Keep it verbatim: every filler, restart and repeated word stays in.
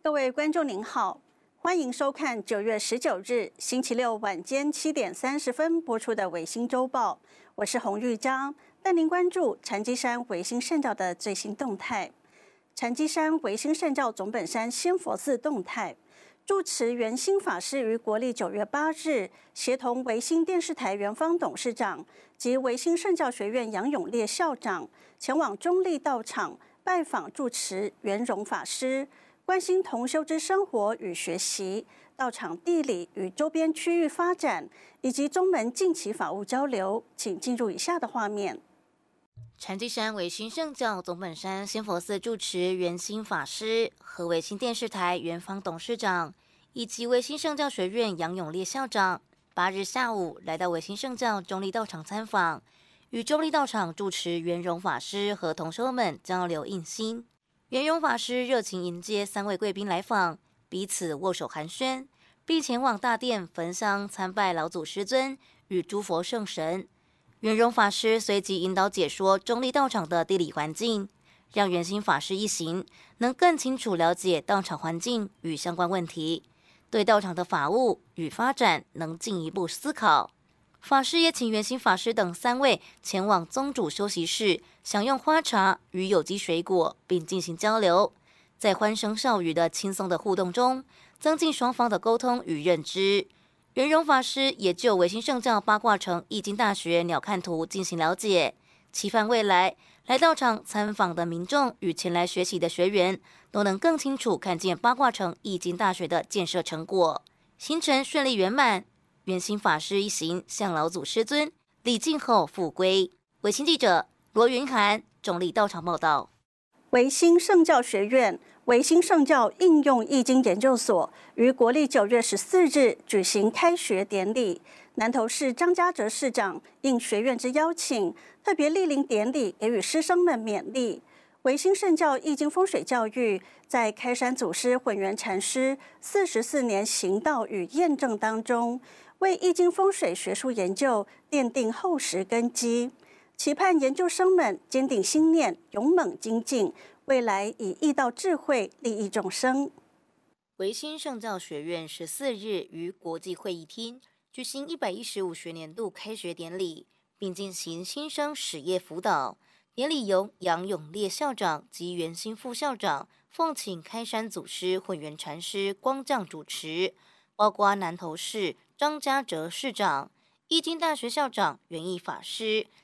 各位观众您好，欢迎收看九月十九日星期六晚间七点三十分播出的《维新周报》，我是洪玉章，带您关注禅机山维新圣教的最新动态。禅机山维新圣教总本山仙佛寺动态，住持圆心法师于国历九月八日，协同维新电视台元方董事长及维新圣教学院杨永烈校长，前往中立道场拜访住持圆融法师。关心同修之生活与学习，道场地理与周边区域发展，以及宗门近期法务交流，请进入以下的画面。 禅机山维新圣教总本山仙佛寺住持圆心法师和维新电视台元方董事长，以及维新圣教学院杨永烈校长，八日下午来到维新圣教中立道场参访，与中立道场住持圆融法师和同修们交流印心。圆融法师热情迎接三位贵宾来访，彼此握手寒暄，并前往大殿焚香参拜老祖师尊与诸佛圣神。圆融法师随即引导解说中立道场的地理环境，让圆心法师一行能更清楚了解道场环境与相关问题，对道场的法务与发展能进一步思考。法师也请圆心法师等三位前往宗主休息室，享用花茶与有机水果，并进行交流。在欢声笑语的轻松的互动中，增进双方的沟通与认知。圆融法师也就维新圣教八卦城易经大学鸟瞰图进行了解，期盼未来来道场参访的民众与前来学习的学员都能更清楚看见八卦城易经大学的建设成果。行程顺利圆满，圆心法师一行向老祖师尊礼敬后复归。维新记者罗云涵中立道场报道。 维新圣教学院维新圣教应用易经研究所于国历九月十四日举行开学典礼。南投市张家哲市长应学院之邀请，特别莅临典礼，给予师生们勉励。维新圣教易经风水教育在开山祖师混元禅师四十四年行道与验证当中，为易经风水学术研究奠定厚实根基。期盼研究生们坚定信念，勇猛精进，未来以易道智慧利益众生。 维新圣教学院十四日于国际会议厅举行一百一十五学年度开学典礼，并进行新生始业辅导。典礼由杨永烈校长及圆心副校长奉请开山祖师混元禅师光降主持，包括南投市张家哲市长、易经大学校长圆义法师